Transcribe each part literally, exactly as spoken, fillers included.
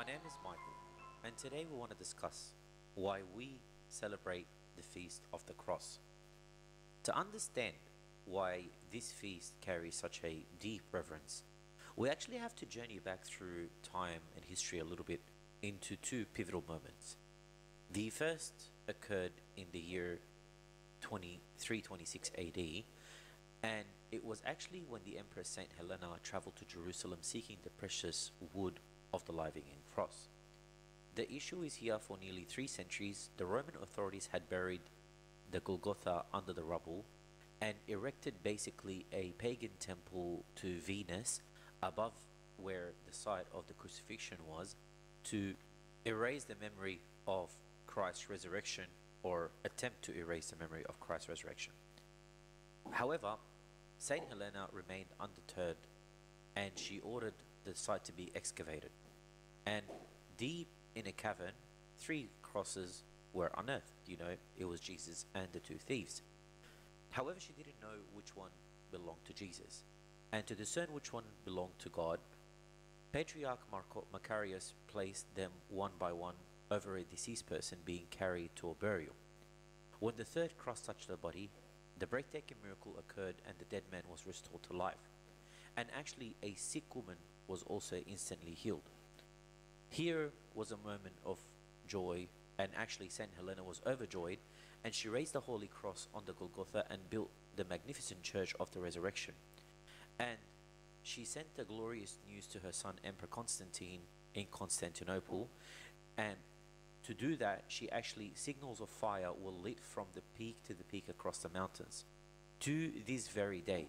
name is Michael, and today we want to discuss why we celebrate the Feast of the Cross. To understand why this feast carries such a deep reverence, we actually have to journey back through time and history a little bit into two pivotal moments. The first occurred in the year twenty-three twenty-six A D, and it was actually when the Empress Saint Helena traveled to Jerusalem seeking the precious wood of the Living Cross. The issue is here for nearly three centuries, the Roman authorities had buried the Golgotha under the rubble and erected basically a pagan temple to Venus above where the site of the crucifixion was to erase the memory of Christ's resurrection or attempt to erase the memory of Christ's resurrection. However, Saint Helena remained undeterred and she ordered the site to be excavated. And deep in a cavern, three crosses were unearthed. You know, it was Jesus and the two thieves. However, she didn't know which one belonged to Jesus. And to discern which one belonged to God, Patriarch Marco Macarius placed them one by one over a deceased person being carried to a burial. When the third cross touched the body, the breathtaking miracle occurred and the dead man was restored to life. And actually, a sick woman was also instantly healed. Here was a moment of joy, and actually Saint Helena was overjoyed, and she raised the Holy Cross on the Golgotha and built the magnificent Church of the Resurrection. And she sent the glorious news to her son Emperor Constantine in Constantinople, and to do that she actually signals of fire were lit from the peak to the peak across the mountains. To this very day,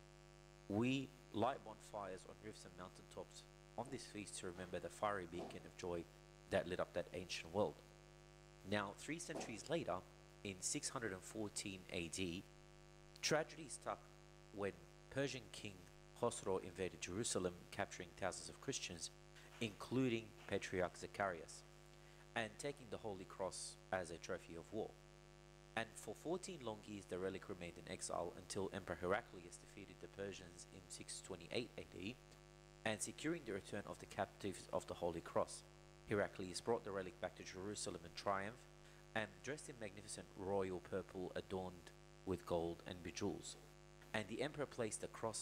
we light bonfires on roofs and mountaintops on this feast to remember the fiery beacon of joy that lit up that ancient world. Now, three centuries later, in six hundred fourteen A D, tragedy struck when Persian king Khosrow invaded Jerusalem, capturing thousands of Christians, including Patriarch Zacharias, and taking the Holy Cross as a trophy of war. And for fourteen long years, the relic remained in exile until Emperor Heraclius defeated the Persians in six twenty-eight A D, and securing the return of the captives of the Holy Cross. Heraclius brought the relic back to Jerusalem in triumph, and dressed in magnificent royal purple adorned with gold and bejewels. And the emperor placed the cross